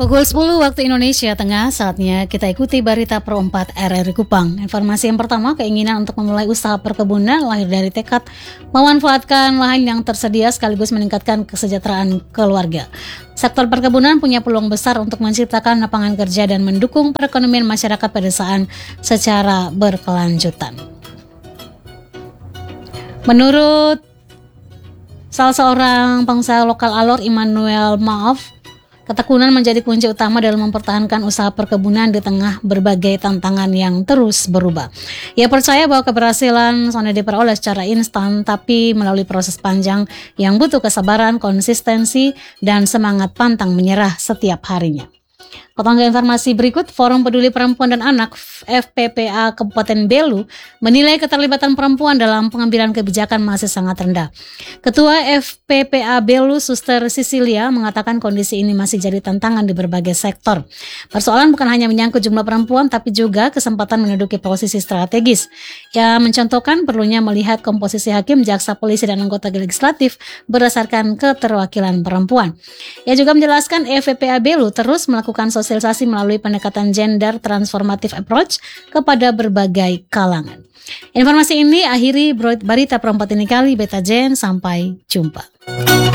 Pukul 10 waktu Indonesia Tengah, saatnya kita ikuti berita Pro 4 RRI Kupang. Informasi yang pertama, keinginan untuk memulai usaha perkebunan lahir dari tekad memanfaatkan lahan yang tersedia sekaligus meningkatkan kesejahteraan keluarga. Sektor perkebunan punya peluang besar untuk menciptakan lapangan kerja dan mendukung perekonomian masyarakat pedesaan secara berkelanjutan. Menurut salah seorang pengusaha lokal Alor, Immanuel Maaf, ketekunan menjadi kunci utama dalam mempertahankan usaha perkebunan di tengah berbagai tantangan yang terus berubah. Ia percaya bahwa keberhasilan sudah diperoleh secara instan, tapi melalui proses panjang yang butuh kesabaran, konsistensi, dan semangat pantang menyerah setiap harinya. Potong informasi berikut, Forum Peduli Perempuan dan Anak FPPA Kabupaten Belu menilai keterlibatan perempuan dalam pengambilan kebijakan masih sangat rendah. Ketua FPPA Belu, Suster Sisilia, mengatakan kondisi ini masih jadi tantangan di berbagai sektor. Persoalan bukan hanya menyangkut jumlah perempuan, tapi juga kesempatan menduduki posisi strategis. Ia mencontohkan perlunya melihat komposisi hakim, jaksa, polisi, dan anggota legislatif berdasarkan keterwakilan perempuan. Ia juga menjelaskan FPPA Belu terus melakukan sosialisasi melalui pendekatan gender transformative approach kepada berbagai kalangan. Informasi ini akhiri berita perempat ini kali. Beta Jen, sampai jumpa.